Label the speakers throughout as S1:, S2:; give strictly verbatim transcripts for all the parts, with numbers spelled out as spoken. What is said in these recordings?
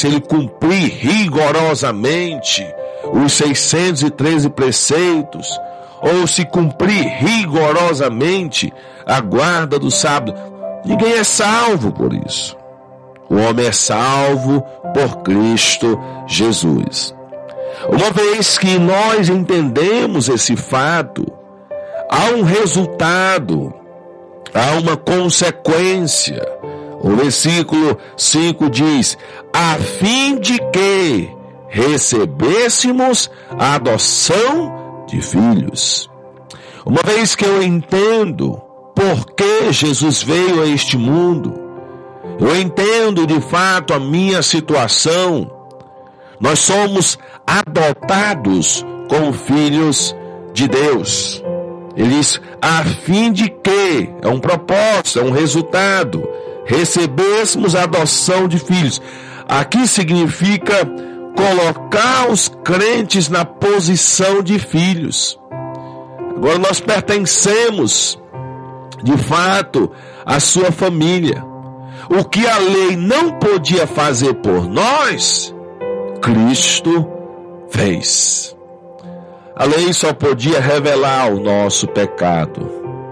S1: se ele cumprir rigorosamente os seiscentos e treze preceitos, ou se cumprir rigorosamente a guarda do sábado. Ninguém é salvo por isso. O homem é salvo por Cristo Jesus. Uma vez que nós entendemos esse fato, há um resultado, há uma consequência. O versículo cinco diz: a fim de que recebêssemos a adoção de filhos. Uma vez que eu entendo por que Jesus veio a este mundo, eu entendo de fato a minha situação, nós somos adotados como filhos de Deus. Ele diz, a fim de que, é um propósito, é um resultado, recebêssemos a adoção de filhos. Aqui significa colocar os crentes na posição de filhos. Agora nós pertencemos, de fato, à sua família. O que a lei não podia fazer por nós, Cristo fez. A lei só podia revelar o nosso pecado,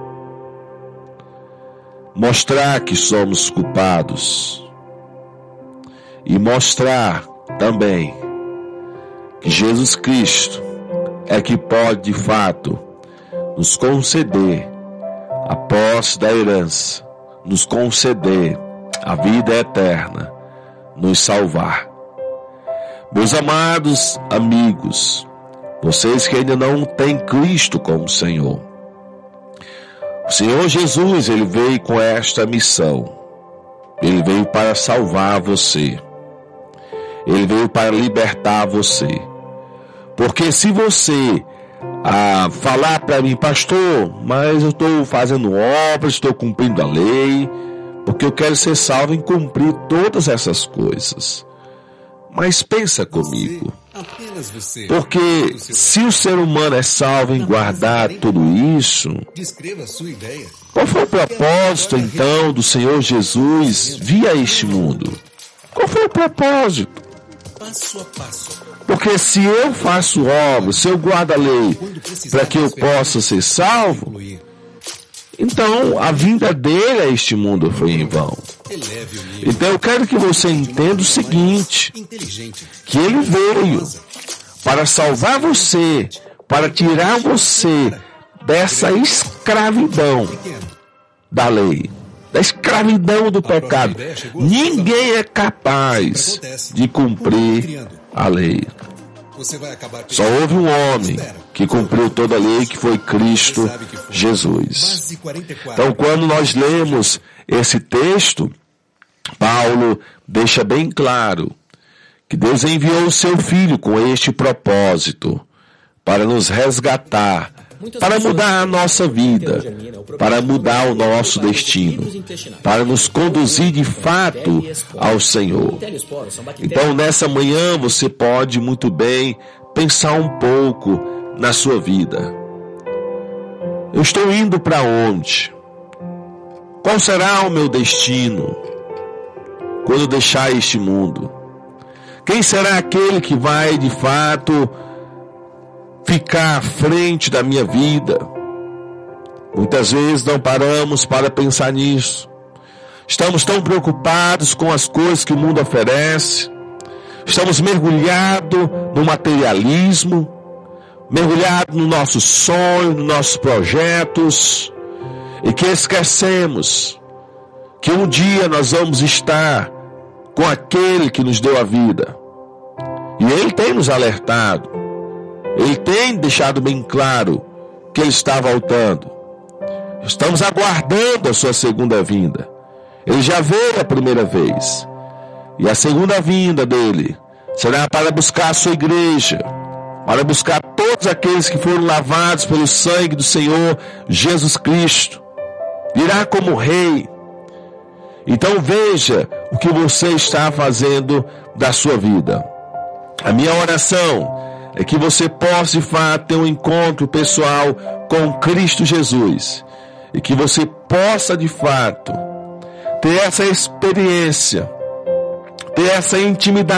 S1: mostrar que somos culpados e mostrar também que Jesus Cristo é que pode de fato nos conceder a posse da herança, nos conceder a vida eterna, nos salvar. Meus amados amigos, vocês que ainda não têm Cristo como Senhor, o Senhor Jesus, Ele veio com esta missão. Ele veio para salvar você. Ele veio para libertar você. Porque se você ah, falar para mim, pastor, mas eu estou fazendo obras, estou cumprindo a lei, porque eu quero ser salvo em cumprir todas essas coisas. Mas pensa comigo, porque se o ser humano é salvo em guardar tudo isso, qual foi o propósito então do Senhor Jesus vir a este mundo? Qual foi o propósito? Porque se eu faço obras, se eu guardo a lei para que eu possa ser salvo, então a vinda dele a este mundo foi em vão. Então eu quero que você entenda o seguinte, que ele veio para salvar você, para tirar você dessa escravidão da lei, da escravidão do pecado. Ninguém é capaz de cumprir a lei. Só houve um homem que cumpriu toda a lei, que foi Cristo Jesus. Então, quando nós lemos esse texto, Paulo deixa bem claro que Deus enviou o seu Filho com este propósito, para nos resgatar, para mudar a nossa vida, para mudar o nosso destino, para nos conduzir de fato ao Senhor. Então, nessa manhã, você pode muito bem pensar um pouco na sua vida. Eu estou indo para onde? Qual será o meu destino quando eu deixar este mundo? Quem será aquele que vai, de fato, ficar à frente da minha vida? Muitas vezes não paramos para pensar nisso. Estamos tão preocupados com as coisas que o mundo oferece. Estamos mergulhados no materialismo, mergulhados no nosso sonho, nos nossos projetos, e que esquecemos que um dia nós vamos estar com aquele que nos deu a vida. E Ele tem nos alertado. Ele tem deixado bem claro que Ele está voltando. Estamos aguardando a sua segunda vinda. Ele já veio a primeira vez. E a segunda vinda dele será para buscar a sua igreja, para buscar todos aqueles que foram lavados pelo sangue do Senhor Jesus Cristo. Virá como rei. Então veja o que você está fazendo da sua vida. A minha oração é que você possa de fato ter um encontro pessoal com Cristo Jesus, e que você possa de fato ter essa experiência, ter essa intimidade